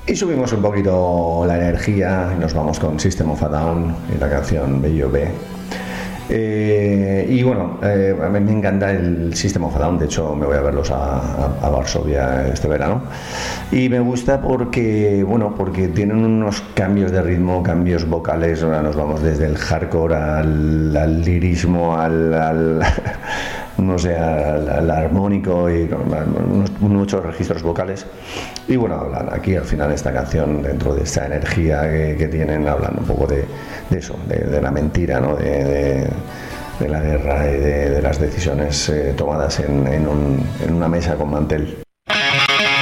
Y subimos un poquito la energía y nos vamos con System of a Down y la canción B.O.B. Y bueno, a mí me encanta el System of a Down. De hecho me voy a verlos a Varsovia este verano, y me gusta porque, bueno, porque tienen unos cambios de ritmo, cambios vocales. Ahora nos vamos desde el hardcore al lirismo, no sé, al armónico, y muchos registros vocales. Y bueno, hablan aquí al final esta canción, dentro de esa energía que tienen, hablan un poco de eso, de la mentira, ¿no? De la guerra y de las decisiones tomadas en una mesa con mantel.